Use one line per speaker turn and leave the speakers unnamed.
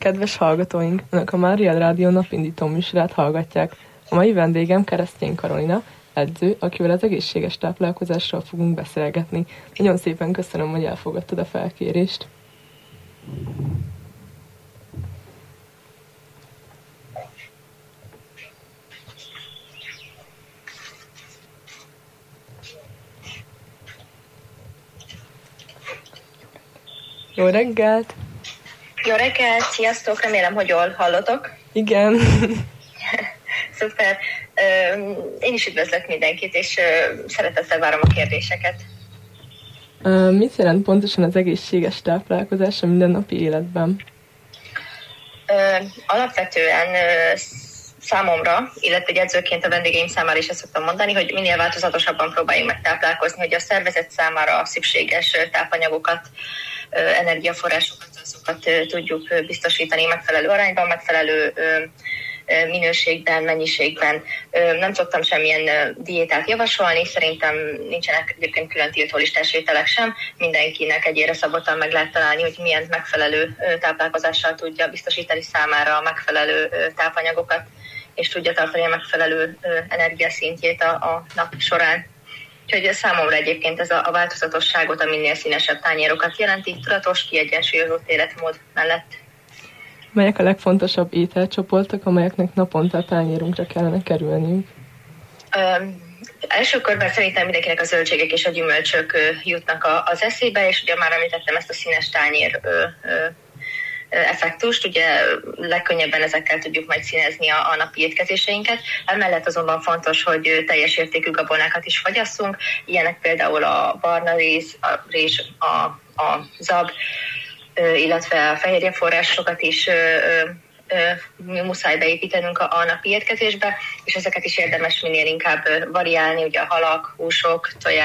Kedves hallgatóink, Önök a Mária Rádió napindító műsorát hallgatják. A mai vendégem Keresztény Karolina, edző, akivel az egészséges táplálkozásról fogunk beszélgetni. Nagyon szépen köszönöm, hogy elfogadtad a felkérést. Jó reggelt!
Jó reggelt, sziasztok, remélem, hogy jól hallotok.
Igen.
Szuper. Én is üdvözlök mindenkit, és szeretettel várom a kérdéseket.
Mit jelent pontosan az egészséges táplálkozás a mindennapi életben?
Alapvetően számomra, illetve egy edzőként a vendégeim számára is ezt szoktam mondani, hogy minél változatosabban próbáljunk meg táplálkozni, hogy a szervezet számára szükséges tápanyagokat, energiaforrásokat, azokat tudjuk biztosítani megfelelő arányban, megfelelő minőségben, mennyiségben. Nem szoktam semmilyen diétát javasolni, szerintem nincsenek egyébként külön tiltólistás ételek sem. Mindenkinek egyére szabottan meg lehet találni, hogy milyen megfelelő táplálkozással tudja biztosítani számára a megfelelő tápanyagokat, és tudja tartani a megfelelő energiaszintjét a nap során. Úgyhogy számomra egyébként ez a változatosságot, a minél színesebb tányérokat jelenti, tudatos, kiegyensúlyozott életmód mellett.
Melyek a legfontosabb ételcsoportok, amelyeknek naponta a tányérunkra kellene kerülniük?
Első körben szerintem mindenkinek a zöldségek és a gyümölcsök jutnak az eszébe, és ugye már említettem ezt a színes tányér effektust, ugye legkönnyebben ezekkel tudjuk majd színezni a napi étkezéseinket. Emellett azonban fontos, hogy teljes értékű gabonákat is fogyasszunk, ilyenek például a barna rizs, a zab, illetve a fehérjeforrásokat is muszáj beépítenünk a napi étkezésbe, és ezeket is érdemes minél inkább variálni, ugye a halak, húsok, tojás,